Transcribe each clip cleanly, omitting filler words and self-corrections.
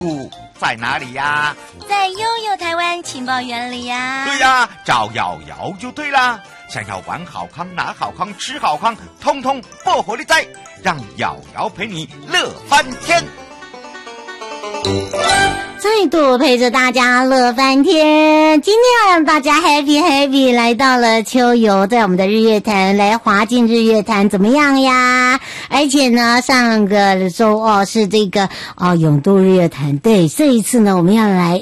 在哪里呀？ 在悠悠台湾情报园里呀。 对呀，找瑶瑶就对啦。想要玩好康、拿好康、吃好康，通通不火力在，让瑶瑶陪你乐翻天。 再度陪着大家乐翻天，今天要让大家 happy 来到了秋游，在我们的日月潭来滑进日月潭怎么样呀？而且呢，上个周是这个泳渡日月潭，对，这一次呢我们要来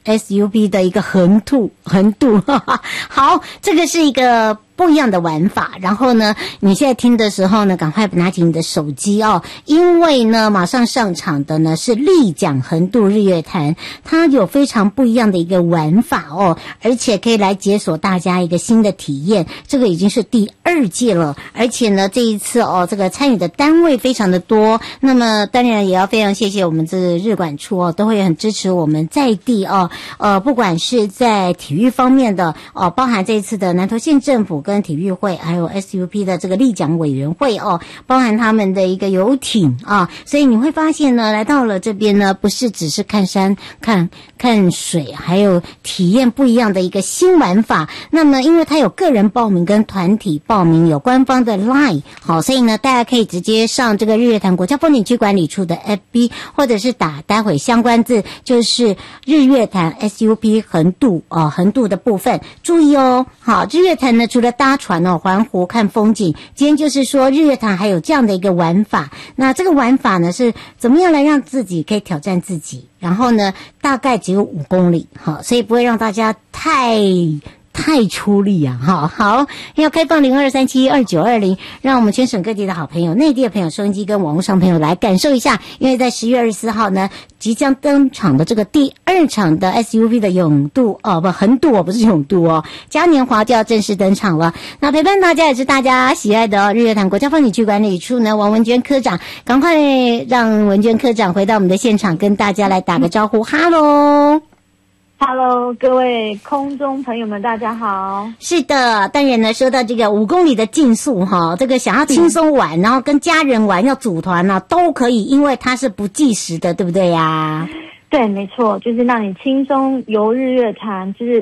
SUP 的一个横渡，好，这个是一个不一样的玩法。然后呢，你现在听的时候呢，赶快拿起你的手机因为呢，马上上场的呢是立桨横渡日月潭，它有非常不一样的一个玩法而且可以来解锁大家一个新的体验。这个已经是第2届了，而且呢，这一次这个参与的单位非常的多。那么当然也要非常谢谢我们这个日管处都会很支持我们在地不管是在体育方面的包含这一次的南投县政府跟体育会，还有 SUP 的这个立桨委员会包含他们的一个游艇所以你会发现呢，来到了这边呢，不是只是看山看水，还有体验不一样的一个新玩法。那么因为它有个人报名跟团体报名，有官方的 LINE 所以呢大家可以直接上这个日月潭国家风景区管理处的 FB， 或者是打待会相关字，就是日月潭 SUP 横渡的部分。注意好，日月潭呢除了搭船环湖看风景，今天就是说日月潭还有这样的一个玩法。那这个玩法呢是怎么样来让自己可以挑战自己，然后呢大概只有5公里所以不会让大家太出力好，要开放02372920，让我们全省各地的好朋友、内地的朋友、收音机跟网络上朋友来感受一下。因为在10月24号呢，即将登场的这个第2场的 SUP 的横渡不是泳渡嘉年华就要正式登场了。那陪伴大家也是大家喜爱的日月潭国家风景区管理处呢，王文娟科长，赶快让文娟科长回到我们的现场，跟大家来打个招呼。 Hello， 各位空中朋友们，大家好。 是的，当然呢，说到这个5公里的竞速这个想要轻松玩，然后跟家人玩，要组团都可以，因为它是不计时的，对不对呀？ 对，没错，就是让你轻松游日月潭，就是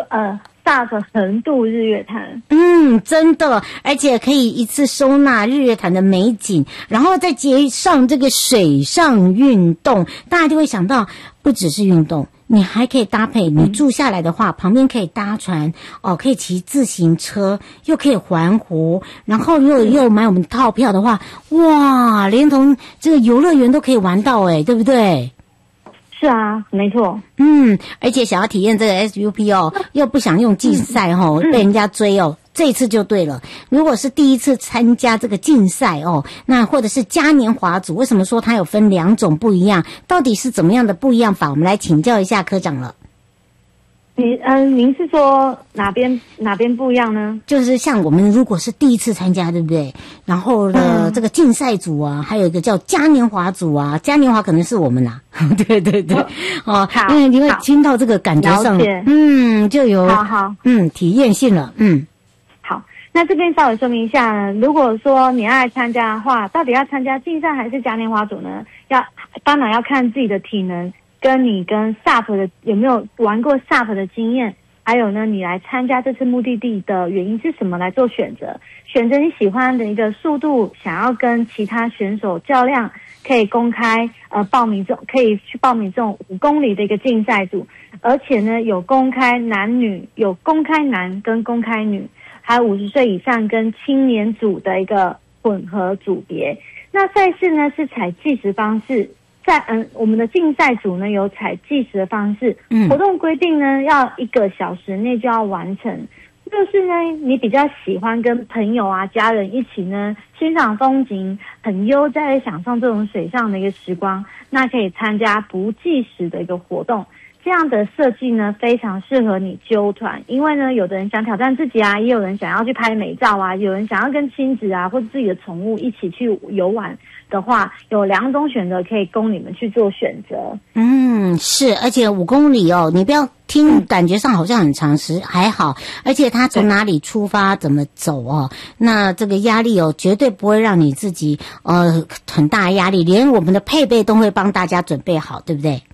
SUP 横渡日月潭。 真的，而且可以一次收纳日月潭的美景，然后再接上这个水上运动，大家就会想到不只是运动，你还可以搭配，你住下来的话，旁边可以搭船可以骑自行车，又可以环湖，然后又买我们套票的话，哇，连同这个游乐园都可以玩到对不对？ 是啊，没错。 而且想要体验这个 SUP 又不想用竞赛被人家追这一次就对了。如果是第一次参加这个竞赛那或者是嘉年华组，为什么说它有分2种不一样？到底是怎么样的不一样法？我们来请教一下科长了。 您是说哪边不一样呢？就是像我们如果是第一次参加，对不对？然后呢，这个竞赛组还有一个叫嘉年华组嘉年华可能是我们对因为你会听到这个感觉上，就有好体验性了。 好，那这边稍微说明一下，如果说你爱参加的话，到底要参加竞赛还是嘉年华组呢？当然要看自己的体能。跟你跟 SUP 的有没有玩过 SUP 的经验，还有呢，你来参加这次目的地的原因是什么来做选择？选择你喜欢的一个速度，想要跟其他选手较量，可以公开可以去报名这种5公里的一个竞赛组，而且呢有公开男女，有公开男跟公开女，还有50岁以上跟青年组的一个混合组别。那赛事呢是采计时方式。我们的竞赛组呢有采计时的方式，活动规定呢要1个小时内就要完成。就是呢，你比较喜欢跟朋友家人一起呢欣赏风景，很悠哉地享受这种水上的一个时光，那可以参加不计时的一个活动。这样的设计呢非常适合你揪团，因为呢有的人想挑战自己也有人想要去拍美照有人想要跟亲子或者自己的宠物一起去游玩的话，有2种选择可以供你们去做选择。 是，而且5公里你不要听感觉上好像很长时，还好，而且它从哪里出发怎么走那这个压力绝对不会让你自己很大压力，连我们的配备都会帮大家准备好，对不对？